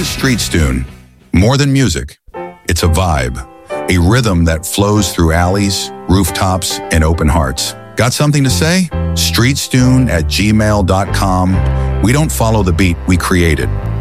is Street Stune? More than music, it's a vibe, a rhythm that flows through alleys, rooftops, and open hearts. Got something to say? StreetStune@gmail.com. We don't follow the beat, we create it.